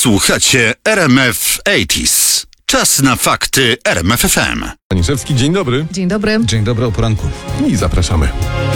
Słuchacie RMF 80s. Czas na fakty RMF FM. Aniszewski, dzień dobry. Dzień dobry. Dzień dobry o poranku. I zapraszamy.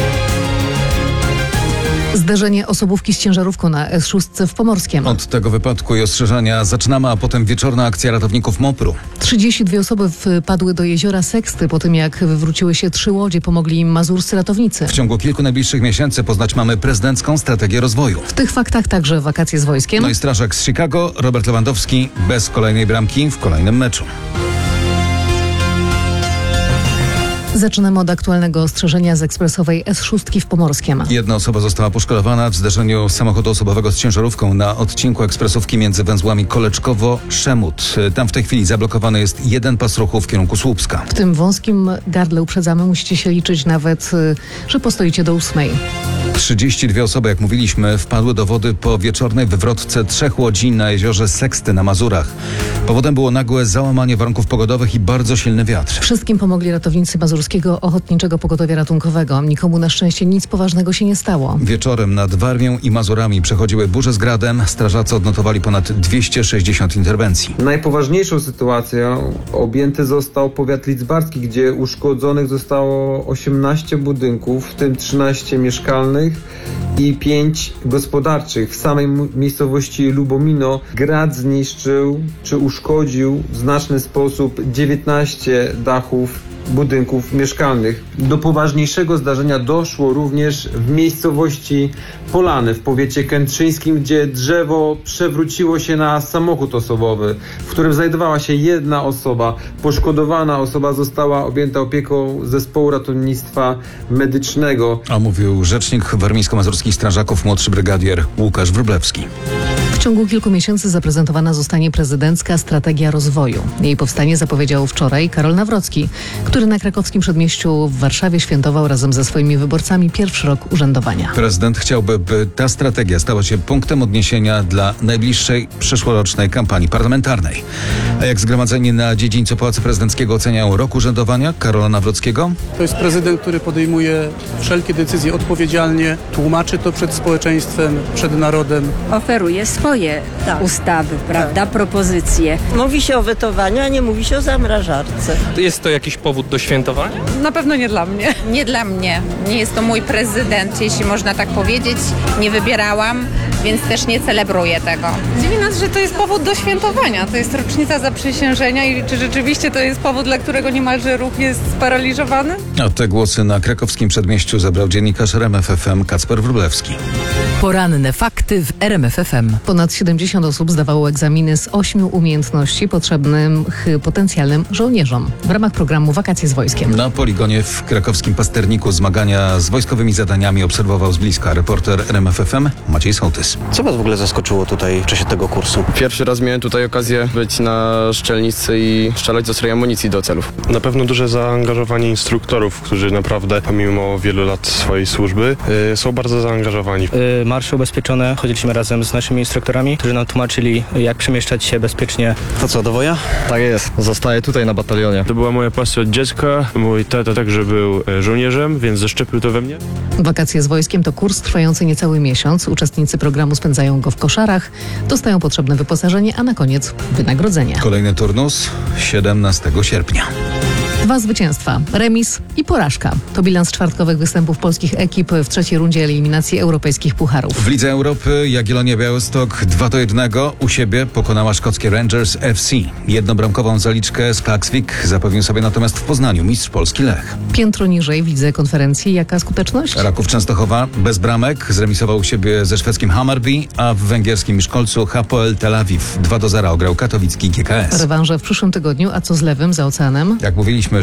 Zderzenie osobówki z ciężarówką na S6 w Pomorskiem. Od tego wypadku i ostrzeżenia zaczynamy, a potem wieczorna akcja ratowników MOPR-u. 32 osoby wpadły do jeziora Seksty po tym, jak wywróciły się 3 łodzie. Pomogli im mazurscy ratownicy. W ciągu kilku najbliższych miesięcy poznać mamy prezydencką strategię rozwoju. W tych faktach także wakacje z wojskiem. No i strażak z Chicago, Robert Lewandowski, bez kolejnej bramki w kolejnym meczu. Zaczynamy od aktualnego ostrzeżenia z ekspresowej S6 w Pomorskiem. Jedna osoba została poszkodowana w zderzeniu samochodu osobowego z ciężarówką na odcinku ekspresówki między węzłami Koleczkowo-Szemut. Tam w tej chwili zablokowany jest jeden pas ruchu w kierunku Słupska. W tym wąskim gardle, uprzedzamy, musicie się liczyć nawet, że postoicie do 8. 32 osoby, jak mówiliśmy, wpadły do wody po wieczornej wywrotce 3 łodzi na jeziorze Seksty na Mazurach. Powodem było nagłe załamanie warunków pogodowych i bardzo silny wiatr. Wszystkim pomogli ratownicy Mazurskiego Ochotniczego Pogotowia Ratunkowego. Nikomu na szczęście nic poważnego się nie stało. Wieczorem nad Warmią i Mazurami przechodziły burze z gradem. Strażacy odnotowali ponad 260 interwencji. Najpoważniejszą sytuacją objęty został powiat lidzbarski, gdzie uszkodzonych zostało 18 budynków, w tym 13 mieszkalnych i 5 gospodarczych. W samej miejscowości Lubomino grad zniszczył czy uszkodził w znaczny sposób 19 dachów budynków mieszkalnych. Do poważniejszego zdarzenia doszło również w miejscowości Polany w powiecie kętrzyńskim, gdzie drzewo przewróciło się na samochód osobowy, w którym znajdowała się jedna osoba. Poszkodowana osoba została objęta opieką zespołu ratownictwa medycznego. A mówił rzecznik warmińsko-mazurskich strażaków, młodszy brygadier Łukasz Wróblewski. W ciągu kilku miesięcy zaprezentowana zostanie prezydencka strategia rozwoju. Jej powstanie zapowiedział wczoraj Karol Nawrocki, który na krakowskim przedmieściu w Warszawie świętował razem ze swoimi wyborcami pierwszy rok urzędowania. Prezydent chciałby, by ta strategia stała się punktem odniesienia dla najbliższej przyszłorocznej kampanii parlamentarnej. A jak zgromadzeni na dziedzińcu Pałacu Prezydenckiego oceniają rok urzędowania Karola Nawrockiego? To jest prezydent, który podejmuje wszelkie decyzje odpowiedzialnie, tłumaczy to przed społeczeństwem, przed narodem. Oferuje swoje ustawy, prawda, propozycje. Mówi się o wetowaniu, a nie mówi się o zamrażarce. Jest to jakiś powód do świętowania? Na pewno nie dla mnie. Nie dla mnie. Nie jest to mój prezydent, jeśli można tak powiedzieć. Nie wybierałam, więc też nie celebruję tego. Dziwi nas, że to jest powód do świętowania. To jest rocznica zaprzysiężenia i czy rzeczywiście to jest powód, dla którego niemalże ruch jest sparaliżowany? A te głosy na krakowskim przedmieściu zabrał dziennikarz RMF FM Kacper Wróblewski. Poranne fakty w RMF FM. Ponad 70 osób zdawało egzaminy z 8 umiejętności potrzebnych potencjalnym żołnierzom w ramach programu Wakacje z wojskiem. Na poligonie w krakowskim Pasterniku zmagania z wojskowymi zadaniami obserwował z bliska reporter RMF FM Maciej Sołtys. Co was w ogóle zaskoczyło tutaj w czasie tego kursu? Pierwszy raz miałem tutaj okazję być na szczelnicy i strzelać z ostrej amunicji do celów. Na pewno duże zaangażowanie instruktorów, którzy naprawdę pomimo wielu lat swojej służby są bardzo zaangażowani. Marsze ubezpieczone, chodziliśmy razem z naszymi instruktorami, którzy nam tłumaczyli, jak przemieszczać się bezpiecznie. To co, do woja? Tak jest, zostaję tutaj na batalionie. To była moja pasja od dziecka. Mój tata także był żołnierzem, więc zaszczepił to we mnie. Wakacje z wojskiem to kurs trwający niecały miesiąc. Uczestnicy programu spędzają go w koszarach, dostają potrzebne wyposażenie, a na koniec wynagrodzenie. Kolejny turnus 17 sierpnia. 2 zwycięstwa, remis i porażka. To bilans czwartkowych występów polskich ekip w trzeciej rundzie eliminacji europejskich pucharów. W Lidze Europy Jagiellonia Białystok 2-1 u siebie pokonała szkockie Rangers FC. Jednobramkową zaliczkę z Klaksvik zapewnił sobie natomiast w Poznaniu mistrz Polski Lech. Piętro niżej w Lidze Konferencji. Jaka skuteczność? Raków Częstochowa bez bramek zremisował u siebie ze szwedzkim Hammarby, a w węgierskim Miszkolcu Hapoel Tel Awiw 2-0 ograł katowicki GKS. Rewanże w przyszłym tygodniu, a co z lewym za oceanem? Jak mówiliśmy,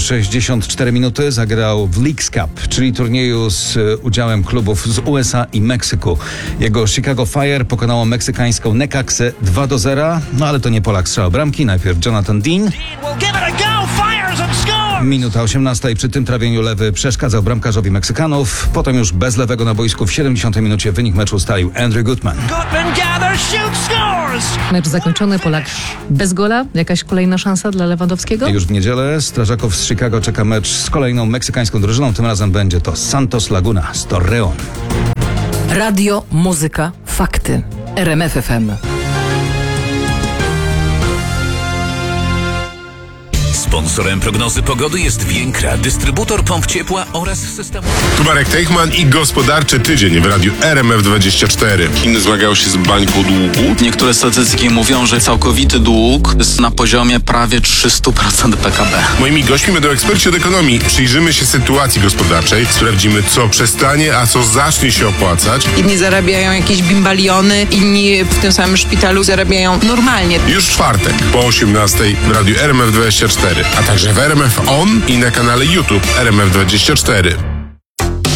64 minuty zagrał w Leagues Cup, czyli turnieju z udziałem klubów z USA i Meksyku. Jego Chicago Fire pokonało meksykańską Necaxę 2-0, no ale to nie Polak strzelał bramki. Najpierw Jonathan Dean. Minuta 18 i przy tym trawieniu lewy przeszkadzał bramkarzowi Meksykanów. Potem już bez lewego na boisku w 70 minucie wynik meczu ustalił Andrew Goodman. Mecz zakończony, Polak bez gola. Jakaś kolejna szansa dla Lewandowskiego? Już w niedzielę strażaków z Chicago czeka mecz z kolejną meksykańską drużyną. Tym razem będzie to Santos Laguna z Torreon. Radio, muzyka, fakty. RMF FM. Sponsorem prognozy pogody jest Więkra, dystrybutor pomp ciepła oraz systemu... Tu Marek Teichman i Gospodarczy Tydzień w radiu RMF24. Chiny zmagają się z bańką długu. Niektóre statystyki mówią, że całkowity dług jest na poziomie prawie 300% PKB. Moimi gośćmi będą eksperci od ekonomii. Przyjrzymy się sytuacji gospodarczej, sprawdzimy, co przestanie, a co zacznie się opłacać. Inni zarabiają jakieś bimbaliony, inni w tym samym szpitalu zarabiają normalnie. Już w czwartek po 18:00 w radiu RMF24, a także w RMF On i na kanale YouTube RMF24.